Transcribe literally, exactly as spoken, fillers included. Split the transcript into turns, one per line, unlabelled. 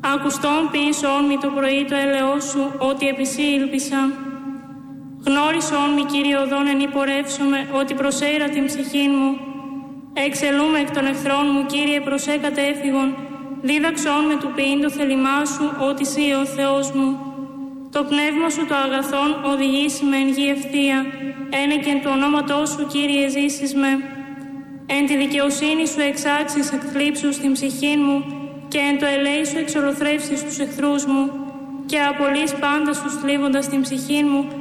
Ακουστών ποιήσον μη το πρωί το έλεος σου, ότι επισή ήλπισα. Γνώρισον μη, Κύριε οδόν εν υπορεύσομαι, ότι προσέειρα την ψυχή μου. Εξελούμε εκ των εχθρών μου, Κύριε προσέ κατέφυγον. Δίδαξον με του ποιήν το θέλημά σου, ότι σύ ο Θεός μου. Το πνεύμα σου το αγαθόν οδηγήσει με εν γη ευθεία. Ένε και εν του ονόματός σου, Κύριε, ζήσεις με. Εν τη δικαιοσύνη σου εξάξεις εκ θλίψου στην ψυχή μου και εν το ελέη σου εξολοθρεύσεις τους εχθρούς μου και απολύς πάντα τους θλίβοντας την ψυχή μου